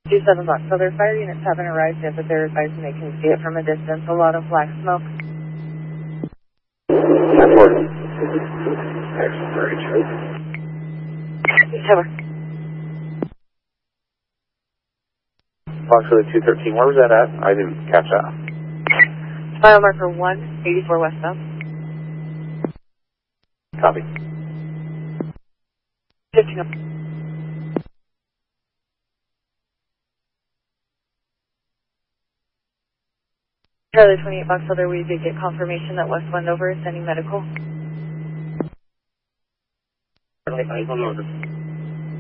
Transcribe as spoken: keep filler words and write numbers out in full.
two seven bucks. So their fire units haven't arrived yet, but they're advising they can see it from a distance. A lot of black smoke. Tower. Foxtrot two thirteen, where was that at? I didn't catch that. Mile marker one, eighty-four westbound. Copy. fifteen up. Charlie twenty-eight Box Other, we did get confirmation that West Wendover is sending medical. I don't know.